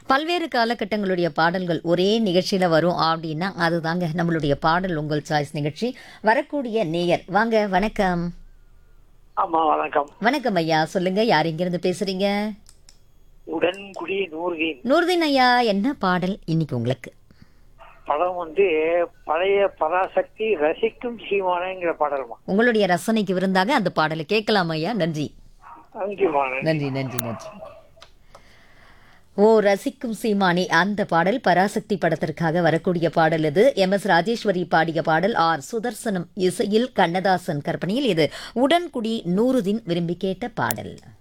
பல்வேறு காலகட்டங்களுடைய பாடல்கள் ஒரே நிகழ்ச்சியில வரும் அப்படின்னா அதுதாங்க நம்மளுடைய பாடல் உங்கள் சாய்ஸ் நிகழ்ச்சி. வரக்கூடிய நேயர் வாங்க. வணக்கம். ஆமா வணக்கம். வணக்கம் ஐயா, சொல்லுங்க, யார் இங்கிருந்து பேசுறீங்க? உடன்குடி நூர்தீன். நூர்தீன் ஐயா, என்ன பாடல் இன்னைக்கு உங்களுக்கு? படம் பழைய பராசக்தி ரசிக்கும் சீமானங்கிற பாடல்மா. உங்களுடைய ரசனைக்கு விருந்தாக அந்த பாடலை கேட்கலாம் ஐயா. நன்றி நன்றிமா. நன்றி நன்றி நன்றி. ஓ ரசிக்கும் சீமானி, அந்த பாடல் பராசக்தி படத்திற்காக வரக்கூடிய பாடல் இது. MS ராஜேஸ்வரி பாடிய பாடல். R சுதர்சனம் இசையில், கண்ணதாசன் கற்பனையில். இது உடன்குடி நூறுதீன் விரும்பி கேட்ட பாடல்.